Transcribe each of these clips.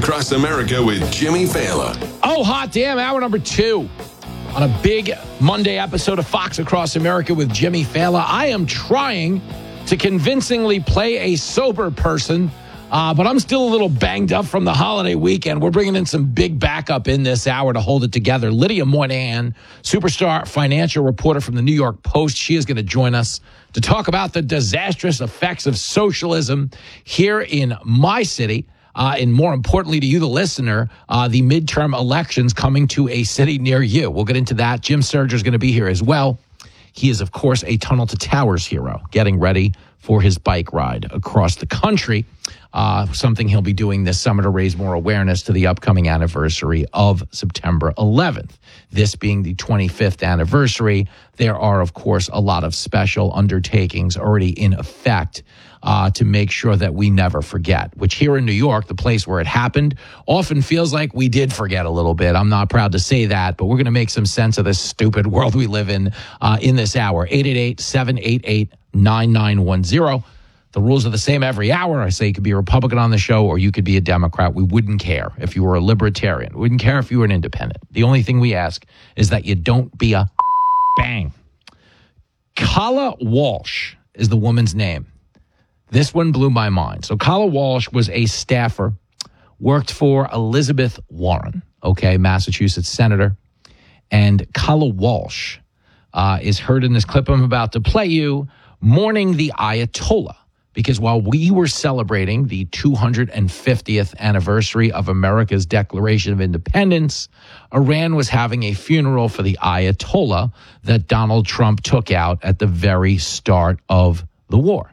Across America with Jimmy Fallon. Oh, hot damn, hour number 2 on a big Monday episode of Fox Across America with Jimmy Fallon. I am trying to convincingly play a sober person, but I'm still a little banged up from the holiday weekend. We're bringing in some big backup in this hour to hold it together. Lydia Moynihan, superstar financial reporter from the New York Post. She is going to join us to talk about the disastrous effects of socialism here in my city. And more importantly to you, the listener, the midterm elections coming to a city near you. We'll get into that. Jim Serger is going to be here as well. He is, of course, a Tunnel to Towers hero, getting ready for his bike ride across the country, something he'll be doing this summer to raise more awareness to the upcoming anniversary of September 11th. This being the 25th anniversary, there are, of course, a lot of special undertakings already in effect to make sure that we never forget, which here in New York, the place where it happened, often feels like we did forget a little bit. I'm not proud to say that, but we're going to make some sense of this stupid world we live in this hour. 888-788-9910. The rules are the same every hour. I say you could be a Republican on the show or you could be a Democrat. We wouldn't care if you were a libertarian. We wouldn't care if you were an independent. The only thing we ask is that you don't be a bang. Kala Walsh is the woman's name. This one blew my mind. So Kala Walsh was a staffer, worked for Elizabeth Warren, Massachusetts senator. And Kala Walsh is heard in this clip I'm about to play you, mourning the Ayatollah. Because while we were celebrating the 250th anniversary of America's Declaration of Independence, Iran was having a funeral for the Ayatollah that Donald Trump took out at the very start of the war,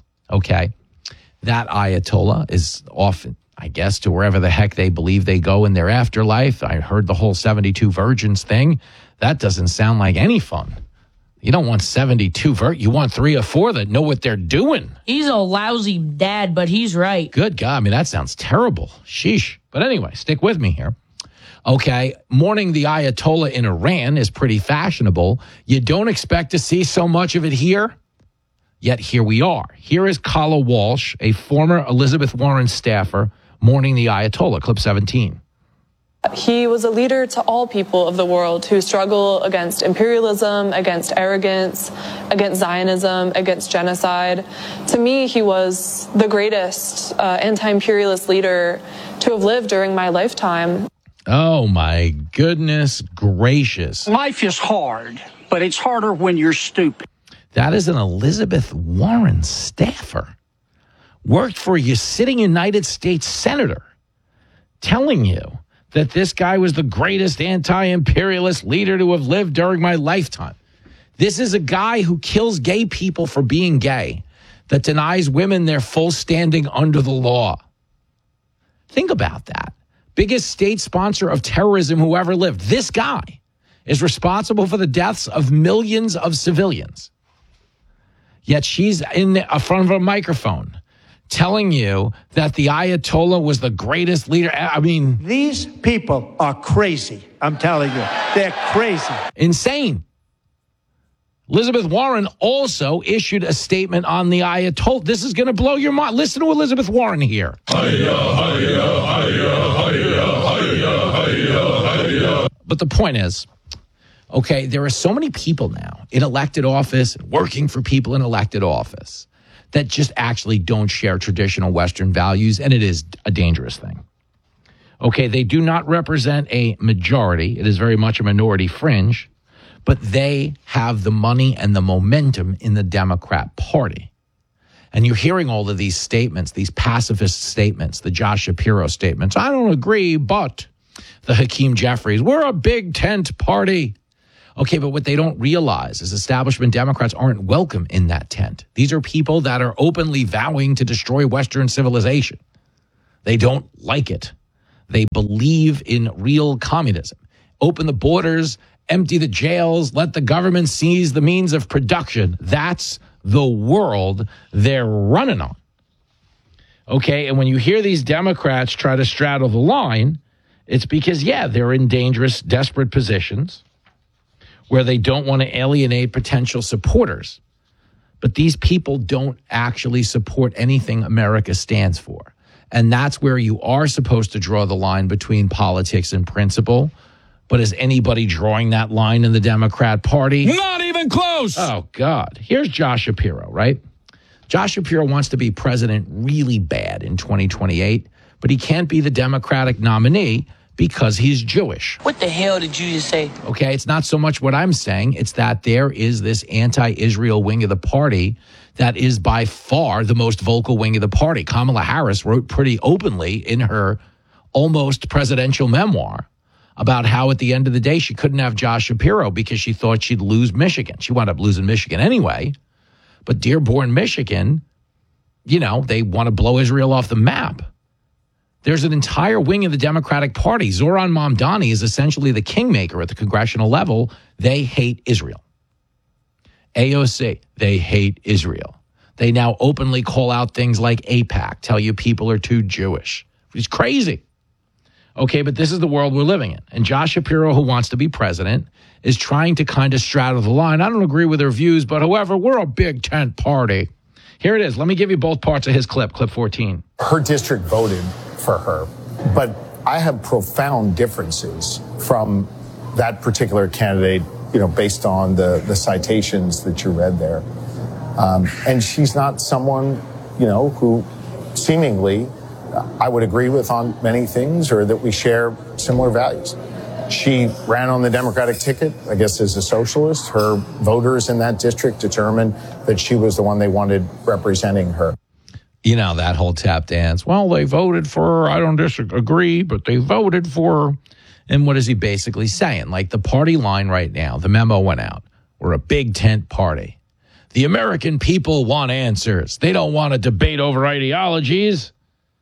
That Ayatollah is often, I guess, to wherever the heck they believe they go in their afterlife. I heard the whole 72 virgins thing. That doesn't sound like any fun. You don't want 72 you want 3 or 4 that know what they're doing. He's a lousy dad, but he's right. Good God. I mean, that sounds terrible. Sheesh. But anyway, stick with me here. Mourning the Ayatollah in Iran is pretty fashionable. You don't expect to see so much of it here. Yet here we are. Here is Kala Walsh, a former Elizabeth Warren staffer, mourning the Ayatollah. Clip 17. He was a leader to all people of the world who struggle against imperialism, against arrogance, against Zionism, against genocide. To me, he was the greatest anti-imperialist leader to have lived during my lifetime. Oh, my goodness gracious. Life is hard, but it's harder when you're stupid. That is an Elizabeth Warren staffer. Worked for a sitting United States senator, telling you that this guy was the greatest anti-imperialist leader to have lived during my lifetime. This is a guy who kills gay people for being gay, that denies women their full standing under the law. Think about that. Biggest state sponsor of terrorism who ever lived. This guy is responsible for the deaths of millions of civilians. Yet she's in front of a microphone telling you that the Ayatollah was the greatest leader. I mean, these people are crazy. I'm telling you, they're crazy. Insane. Elizabeth Warren also issued a statement on the Ayatollah. This is going to blow your mind. Listen to Elizabeth Warren here. But the point is, there are so many people now in elected office, working for people in elected office, that just actually don't share traditional Western values, and it is a dangerous thing. They do not represent a majority. It is very much a minority fringe, but they have the money and the momentum in the Democrat Party. And you're hearing all of these statements, these pacifist statements, the Josh Shapiro statements. I don't agree, but the Hakeem Jeffries, we're a big tent party. But what they don't realize is establishment Democrats aren't welcome in that tent. These are people that are openly vowing to destroy Western civilization. They don't like it. They believe in real communism. Open the borders, empty the jails, let the government seize the means of production. That's the world they're running on. And when you hear these Democrats try to straddle the line, it's because, they're in dangerous, desperate positions where they don't want to alienate potential supporters. But these people don't actually support anything America stands for. And that's where you are supposed to draw the line between politics and principle. But is anybody drawing that line in the Democrat Party? Not even close. Oh, God. Here's Josh Shapiro, right? Josh Shapiro wants to be president really bad in 2028, but he can't be the Democratic nominee because he's Jewish. What the hell did you just say? Okay, it's not so much what I'm saying. It's that there is this anti-Israel wing of the party that is by far the most vocal wing of the party. Kamala Harris wrote pretty openly in her almost presidential memoir about how at the end of the day she couldn't have Josh Shapiro because she thought she'd lose Michigan. She wound up losing Michigan anyway. But Dearborn, Michigan, you know, they want to blow Israel off the map. There's an entire wing of the Democratic Party. Zoran Mamdani is essentially the kingmaker at the congressional level. They hate Israel. AOC, they hate Israel. They now openly call out things like AIPAC, tell you people are too Jewish. It's crazy. Okay, but this is the world we're living in. And Josh Shapiro, who wants to be president, is trying to kind of straddle the line. I don't agree with their views, but however, we're a big tent party. Here it is. Let me give you both parts of his clip, clip 14. Her district voted for her, but I have profound differences from that particular candidate, you know, based on the citations that you read there. And she's not someone, you know, who seemingly I would agree with on many things or that we share similar values. She ran on the Democratic ticket, I guess, as a socialist. Her voters in that district determined that she was the one they wanted representing her. You know, that whole tap dance. Well, they voted for her. I don't disagree, but they voted for her. And what is he basically saying? Like the party line right now, the memo went out. We're a big tent party. The American people want answers. They don't want to debate over ideologies.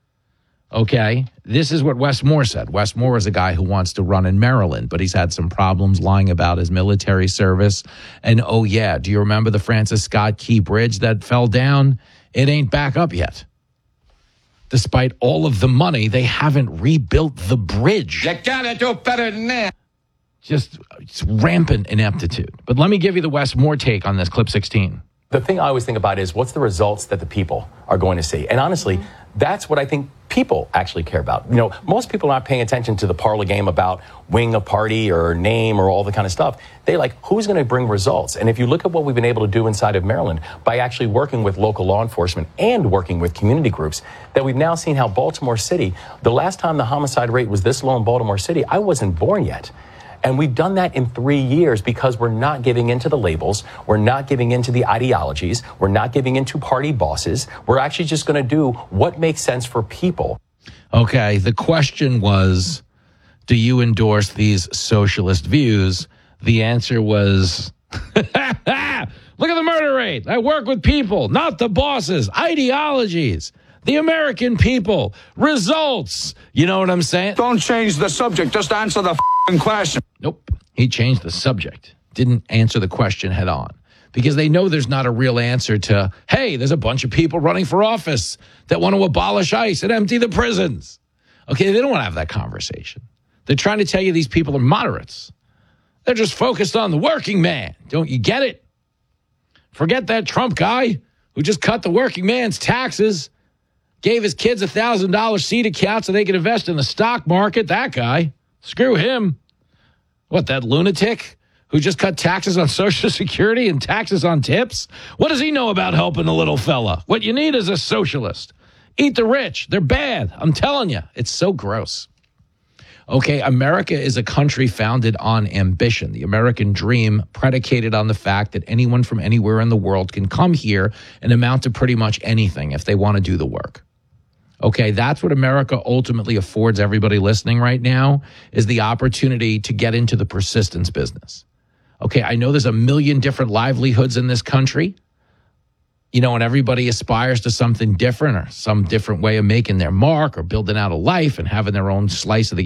Okay, this is what Wes Moore said. Wes Moore is a guy who wants to run in Maryland, but he's had some problems lying about his military service. And oh yeah, do you remember the Francis Scott Key Bridge that fell down? It ain't back up yet. Despite all of the money, they haven't rebuilt the bridge. You gotta do better than that. Just it's rampant ineptitude. But let me give you the Wes Moore take on this, clip 16. The thing I always think about is what's the results that the people are going to see? And honestly, that's what I think people actually care about. You know, most people aren't paying attention to the parlor game about wing a party or name or all the kind of stuff. They like, who's going to bring results? And if you look at what we've been able to do inside of Maryland by actually working with local law enforcement and working with community groups, that we've now seen how Baltimore City, the last time the homicide rate was this low in Baltimore City, I wasn't born yet. And we've done that in 3 years because we're not giving into the labels. We're not giving into the ideologies. We're not giving into party bosses. We're actually just going to do what makes sense for people. Okay, the question was, do you endorse these socialist views? The answer was, look at the murder rate. I work with people, not the bosses. Ideologies. The American people. Results. You know what I'm saying? Don't change the subject. Just answer the question. Nope. He changed the subject. Didn't answer the question head on. Because they know there's not a real answer to, hey, there's a bunch of people running for office that want to abolish ICE and empty the prisons. Okay, they don't want to have that conversation. They're trying to tell you these people are moderates. They're just focused on the working man. Don't you get it? Forget that Trump guy who just cut the working man's taxes, gave his kids $1,000 seed account so they could invest in the stock market. That guy. Screw him. What, that lunatic who just cut taxes on Social Security and taxes on tips? What does he know about helping the little fella? What you need is a socialist. Eat the rich. They're bad. I'm telling you. It's so gross. Okay, America is a country founded on ambition. The American dream predicated on the fact that anyone from anywhere in the world can come here and amount to pretty much anything if they want to do the work. Okay, that's what America ultimately affords everybody listening right now, is the opportunity to get into the persistence business. Okay, I know there's a million different livelihoods in this country, you know, and everybody aspires to something different or some different way of making their mark or building out a life and having their own slice of the